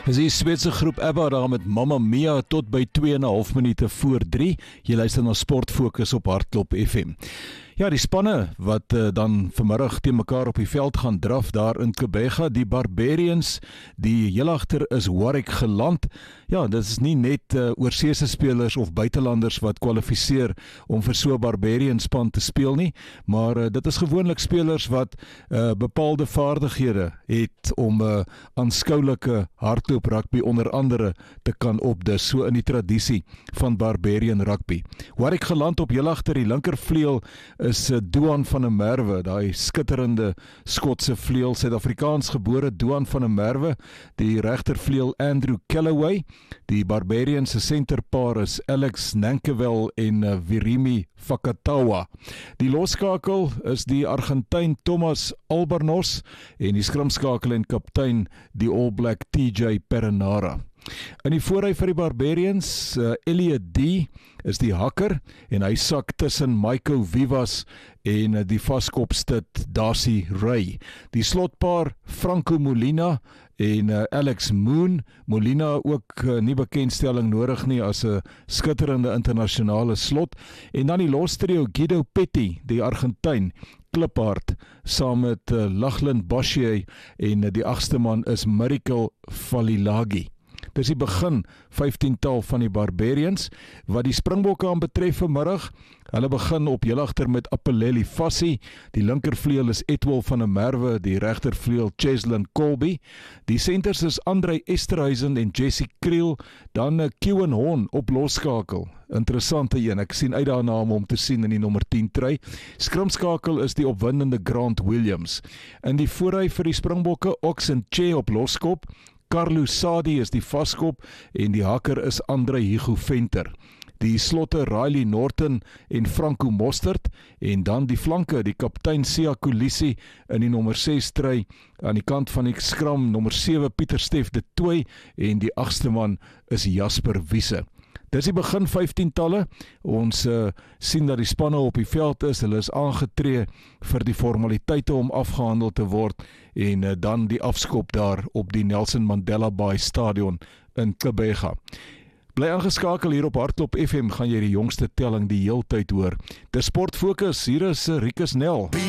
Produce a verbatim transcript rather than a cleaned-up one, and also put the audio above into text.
Is die Sweedse groep ABBA daar met Mamma Mia tot by twee en 'n half minute voor drie. Jy luister na Sport Fokus op Hartklop F M. Ja, die spanne wat uh, dan vanmiddag teen mekaar op die veld gaan draf daar in Kebega, die Barbarians, die heel agter is Warwick geland. Ja, dit is nie net uh, oorseese spelers of buitelanders wat kwalifiseer om vir so 'n Barbarian span te speel nie, maar uh, dit is gewoonlik spelers wat uh, bepaalde vaardighede het om uh, aanskoulike hardloop rugby onder andere te kan opdis, so in die tradisie van Barbarian rugby. Warwick geland op heel agter die linkervleuel is Duan van der Merwe, daai skitterende Skotse vleuel, Suid-Afrikaans gebore Duan van der Merwe, die regtervleuel Andrew Callaway, die Barbarians se senterpaar is Alex Nankewell en uh, Virimi Fakatawa. Die loskakel is die Argentyn Thomas Albornoz en die skrimskakel en kaptein die All Black T J Perenara. In die voorry vir die Barbarians, uh, Elliot D is die hakker en hy sak tussen Maiko Vivas en uh, die vaskopstit Darcy Ray. Die slotpaar Franco Molina en uh, Alex Moon. Molina ook uh, nie bekendstelling nodig nie as 'n skitterende internasionale slot. En dan die lostrio Guido Petty, die Argentyn, Kliphard, saam met uh, Lachlan Boshier en uh, die agste man is Miracle Falilagi. Dis die begin vyftiental van die Barbarians. Wat die Springbokke aan betref vanmiddag, hulle begin op heel agter met Apeleli Fassi, die linkervleuel is Etwel van der Merwe, die regtervleuel Cheslin Colby, die centers is Andrei Esterhuizen en Jesse Kriel, dan uh, Kewan Hon op loskakel. Interessante een, ek sien uit daarna om hom te sien in die nommer tien trui. Skrimskakel is die opwindende Grant Williams. In die voorry vir die Springbokke, Oxen Che op loskop, Carlo Sadi is die vaskop en die hakker is Andre Hugo Venter. Die slotte Riley Norton en Franco Mostert en dan die flanke, die kaptein Sia Kolisi in die nommer ses trui, aan die kant van die skram nommer sewe Pieter Steff de Tooy en die agste man is Jasper Wiese. Dis die begin vyftientalle, ons uh, sien dat die spanne op die veld is, hulle is aangetree vir die formaliteite om afgehandel te word en uh, dan die afskop daar op die Nelson Mandela Bay Stadion in Kebega. Bly aangeskakel hier op Hartklop F M, gaan jy die jongste telling die heeltyd hoor. Dis Sport Fokus, hier is uh, Rikus Nel.